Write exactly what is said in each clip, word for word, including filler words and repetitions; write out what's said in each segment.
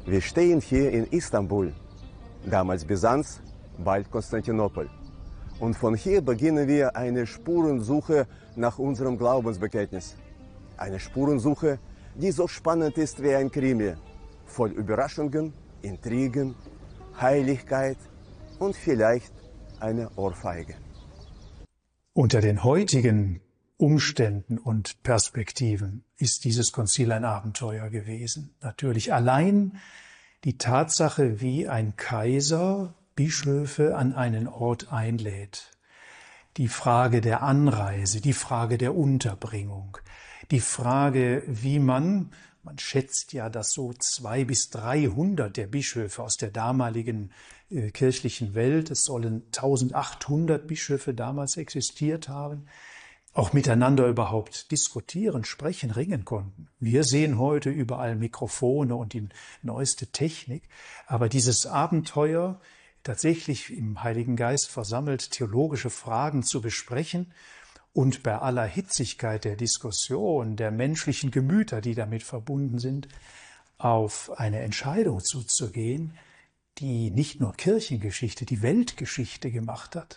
Wir stehen hier in Istanbul, damals Byzanz, bald Konstantinopel. Und von hier beginnen wir eine Spurensuche nach unserem Glaubensbekenntnis. Eine Spurensuche, die so spannend ist wie ein Krimi, voll Überraschungen, Intrigen, Heiligkeit und vielleicht eine Ohrfeige. Unter den heutigen Umständen und Perspektiven ist dieses Konzil ein Abenteuer gewesen. Natürlich allein die Tatsache, wie ein Kaiser Bischöfe an einen Ort einlädt. Die Frage der Anreise, die Frage der Unterbringung, die Frage, wie man, man schätzt ja, dass so zwei bis dreihundert der Bischöfe aus der damaligen äh, kirchlichen Welt, es sollen eintausendachthundert Bischöfe damals existiert haben, auch miteinander überhaupt diskutieren, sprechen, ringen konnten. Wir sehen heute überall Mikrofone und die neueste Technik, aber dieses Abenteuer, tatsächlich im Heiligen Geist versammelt, theologische Fragen zu besprechen und bei aller Hitzigkeit der Diskussion, der menschlichen Gemüter, die damit verbunden sind, auf eine Entscheidung zuzugehen, die nicht nur Kirchengeschichte, die Weltgeschichte gemacht hat.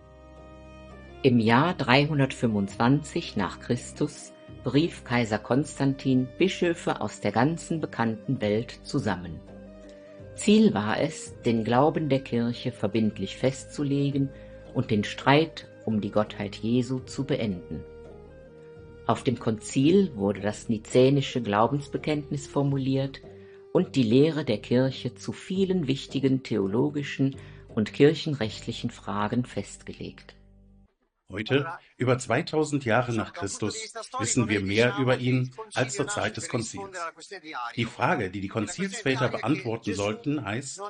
Im Jahr dreihundertfünfundzwanzig nach Christus berief Kaiser Konstantin Bischöfe aus der ganzen bekannten Welt zusammen. Ziel war es, den Glauben der Kirche verbindlich festzulegen und den Streit um die Gottheit Jesu zu beenden. Auf dem Konzil wurde das nizänische Glaubensbekenntnis formuliert und die Lehre der Kirche zu vielen wichtigen theologischen und kirchenrechtlichen Fragen festgelegt. Heute, über zweitausend Jahre nach Christus, wissen wir mehr über ihn als zur Zeit des Konzils. Die Frage, die die Konzilsväter beantworten sollten, heißt: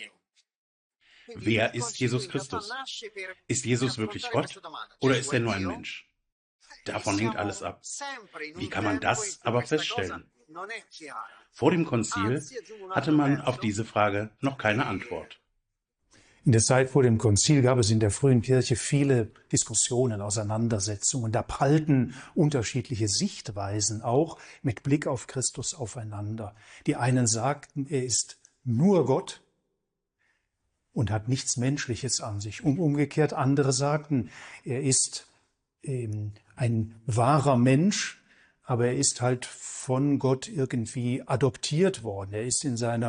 Wer ist Jesus Christus? Ist Jesus wirklich Gott oder ist er nur ein Mensch? Davon hängt alles ab. Wie kann man das aber feststellen? Vor dem Konzil hatte man auf diese Frage noch keine Antwort. In der Zeit vor dem Konzil gab es in der frühen Kirche viele Diskussionen, Auseinandersetzungen. Da prallten unterschiedliche Sichtweisen auch mit Blick auf Christus aufeinander. Die einen sagten, er ist nur Gott und hat nichts Menschliches an sich. Und umgekehrt andere sagten, er ist ähm, ein wahrer Mensch, aber er ist halt von Gott irgendwie adoptiert worden. Er ist in seiner